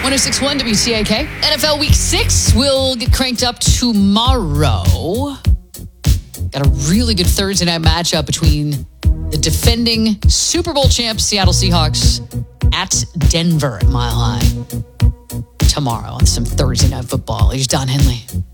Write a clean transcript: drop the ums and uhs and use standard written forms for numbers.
1061 WCAK. NFL Week 6 will get cranked up tomorrow. Got a really good Thursday night matchup between the defending Super Bowl champs Seattle Seahawks at Denver at Mile High tomorrow on some Thursday night football. Here's Don Henley.